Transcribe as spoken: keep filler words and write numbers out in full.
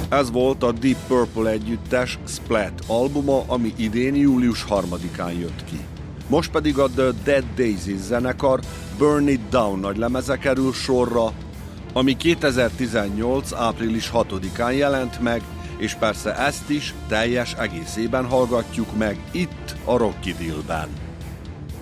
Ez volt a Deep Purple együttes Splat albuma, ami idén július harmadikán jött ki. Most pedig a The Dead Daisies zenekar Burn It Down nagylemeze kerül sorra, ami kétezer-tizennyolc április hatodikán jelent meg, és persze ezt is teljes egészében hallgatjuk meg itt a Rocky Dealben.